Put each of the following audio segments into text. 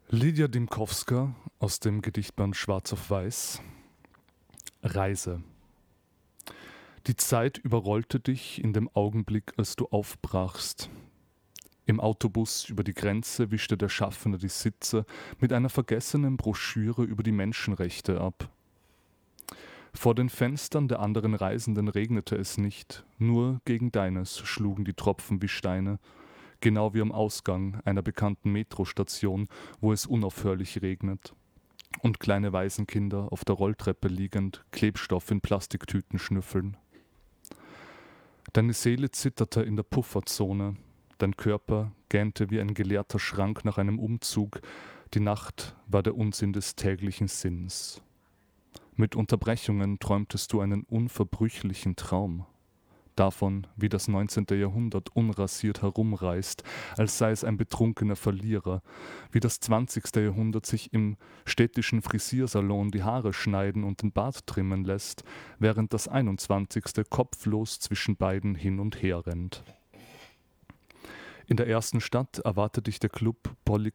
Lydia Dimkowska aus dem Gedichtband Schwarz auf Weiß. Reise. Die Zeit überrollte dich in dem Augenblick, als du aufbrachst. Im Autobus über die Grenze wischte der Schaffner die Sitze mit einer vergessenen Broschüre über die Menschenrechte ab. Vor den Fenstern der anderen Reisenden regnete es nicht, nur gegen deines schlugen die Tropfen wie Steine, genau wie am Ausgang einer bekannten Metrostation, wo es unaufhörlich regnet. Und kleine Waisenkinder auf der Rolltreppe liegend Klebstoff in Plastiktüten schnüffeln. Deine Seele zitterte in der Pufferzone, dein Körper gähnte wie ein geleerter Schrank nach einem Umzug, die Nacht war der Unsinn des täglichen Sinns. Mit Unterbrechungen träumtest du einen unverbrüchlichen Traum. Davon, wie das 19. Jahrhundert unrasiert herumreist, als sei es ein betrunkener Verlierer, wie das 20. Jahrhundert sich im städtischen Frisiersalon die Haare schneiden und den Bart trimmen lässt, während das 21. kopflos zwischen beiden hin und her rennt. In der ersten Stadt erwartet dich der Club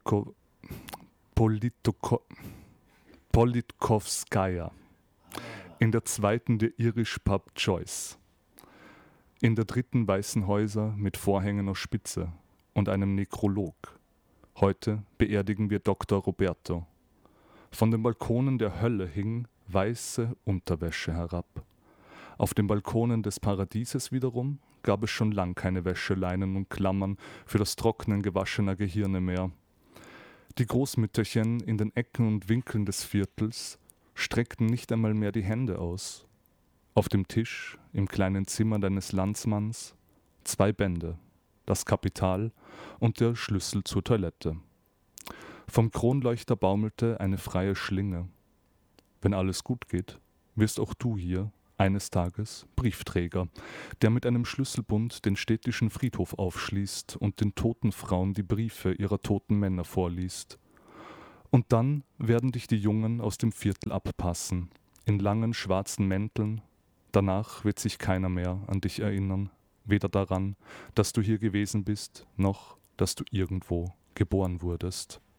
Politkovskaya, in der zweiten der Irish Pub Choice. In der dritten weißen Häuser mit Vorhängen aus Spitze und einem Nekrolog. Heute beerdigen wir Dr. Roberto. Von den Balkonen der Hölle hing weiße Unterwäsche herab. Auf den Balkonen des Paradieses wiederum gab es schon lang keine Wäscheleinen und Klammern für das Trocknen gewaschener Gehirne mehr. Die Großmütterchen in den Ecken und Winkeln des Viertels streckten nicht einmal mehr die Hände aus. Auf dem Tisch, im kleinen Zimmer deines Landsmanns, 2 Bände, das Kapital und der Schlüssel zur Toilette. Vom Kronleuchter baumelte eine freie Schlinge. Wenn alles gut geht, wirst auch du hier eines Tages Briefträger, der mit einem Schlüsselbund den städtischen Friedhof aufschließt und den toten Frauen die Briefe ihrer toten Männer vorliest. Und dann werden dich die Jungen aus dem Viertel abpassen, in langen schwarzen Mänteln. Danach wird sich keiner mehr an dich erinnern, weder daran, dass du hier gewesen bist, noch, dass du irgendwo geboren wurdest.